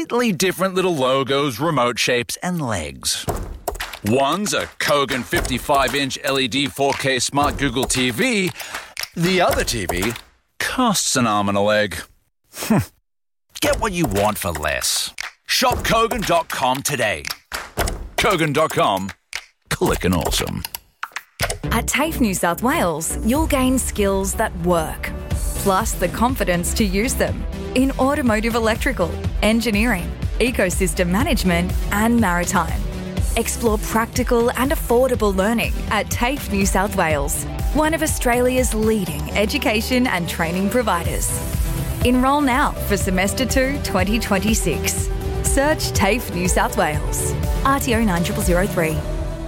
completely different little logos, remote shapes, and legs. One's a Kogan 55-inch LED 4K smart Google TV. The other TV costs an arm and a leg. Get what you want for less. Shop Kogan.com today. Kogan.com. Click and awesome. At TAFE New South Wales, you'll gain skills that work, plus the confidence to use them in automotive electrical, engineering, ecosystem management and maritime. Explore practical and affordable learning at TAFE New South Wales, one of Australia's leading education and training providers. Enrol now for Semester 2 2026. Search TAFE New South Wales. RTO 9003.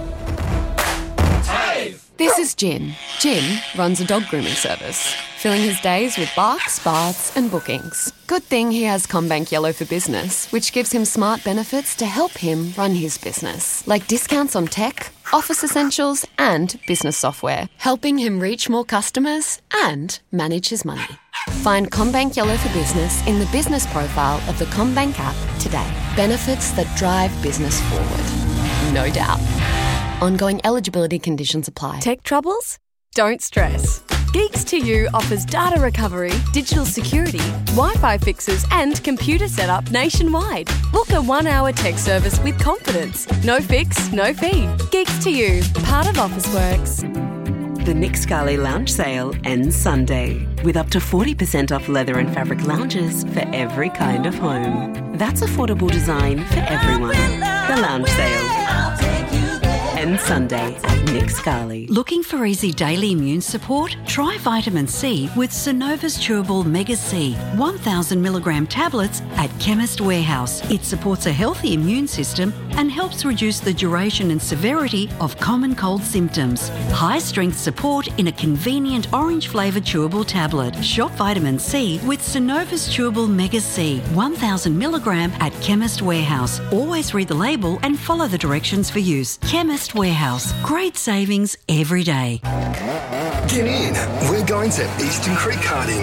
This is Jim. Jim runs a dog grooming service, filling his days with barks, baths and bookings. Good thing he has CommBank Yellow for Business, which gives him smart benefits to help him run his business, like discounts on tech, office essentials and business software, helping him reach more customers and manage his money. Find CommBank Yellow for Business in the business profile of the CommBank app today. Benefits that drive business forward. No doubt. Ongoing eligibility conditions apply. Tech troubles? Don't stress. Geeks to You offers data recovery, digital security, Wi-Fi fixes and computer setup nationwide. Book a 1-hour tech service with confidence. No fix, no fee. Geeks to You, part of Officeworks. The Nick Scali Lounge Sale ends Sunday with up to 40% off leather and fabric lounges for every kind of home. That's affordable design for everyone. The Lounge Sale ends Sunday at Nick Scali. Looking for easy daily immune support? Try vitamin C with Synova's Chewable Mega C 1,000 milligram tablets at Chemist Warehouse. It supports a healthy immune system and helps reduce the duration and severity of common cold symptoms. High strength support in a convenient orange flavoured chewable tablet. Shop vitamin C with Synova's Chewable Mega C 1,000 milligram at Chemist Warehouse. Always read the label and follow the directions for use. Chemist Warehouse. Great savings every day. Get in. We're going to Eastern Creek Karting.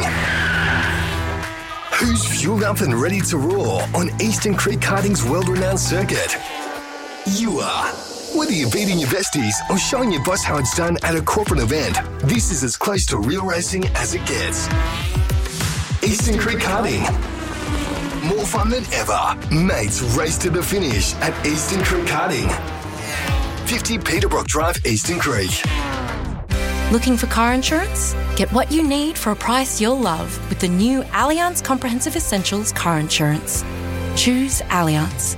Who's fueled up and ready to roar on Eastern Creek Karting's world-renowned circuit? You are. Whether you're beating your besties or showing your boss how it's done at a corporate event, this is as close to real racing as it gets. Eastern Creek Karting. More fun than ever. Mates race to the finish at Eastern Creek Karting. 50 Peterbrook Drive, Eastern Creek. Looking for car insurance? Get what you need for a price you'll love with the new Allianz Comprehensive Essentials car insurance. Choose Allianz.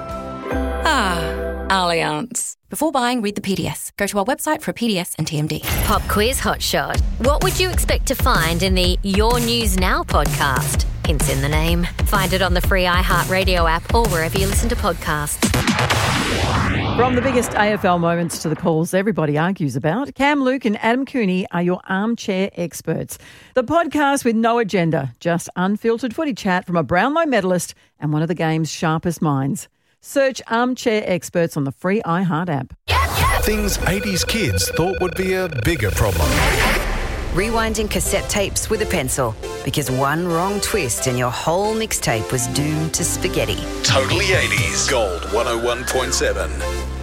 Allianz. Before buying, read the PDS. Go to our website for a PDS and TMD. Pop quiz hotshot. What would you expect to find in the Your News Now podcast? Hints in the name. Find it on the free iHeartRadio app or wherever you listen to podcasts. From the biggest AFL moments to the calls everybody argues about, Cam Luke and Adam Cooney are your armchair experts. The podcast with no agenda, just unfiltered footy chat from a Brownlow medalist and one of the game's sharpest minds. Search Armchair Experts on the free iHeart app. Things 80s kids thought would be a bigger problem. Rewinding cassette tapes with a pencil, because one wrong twist and your whole mixtape was doomed to spaghetti. Totally 80s. Gold 101.7.